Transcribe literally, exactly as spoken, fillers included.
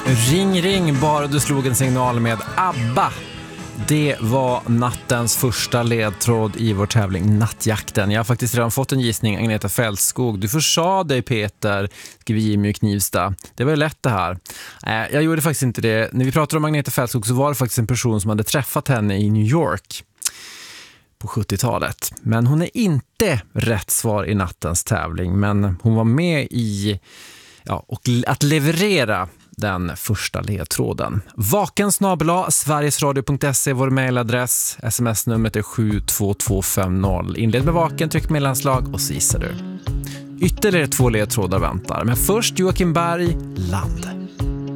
Ring, ring, bara du slog en signal med ABBA. Det var nattens första ledtråd i vår tävling Nattjakten. Jag har faktiskt redan fått en gissning, Agneta Fältskog. Du försa dig, Peter, skriver Jimmy Knivsta. Det var ju lätt det här. Eh, jag gjorde faktiskt inte det. När vi pratade om Agneta Fältskog så var det faktiskt en person som hade träffat henne i New York på sjuttiotalet. Men hon är inte rätt svar i nattens tävling. Men hon var med i ja, och att leverera den första ledtråden. Vaken snabel-a sverigesradio punkt se, vår mejladress. Sms-numret är sju två två fem noll. Inled med vaken, tryck mellanslag och så gissar du. Ytterligare två ledtrådar väntar. Men först Joakim Berg, Land.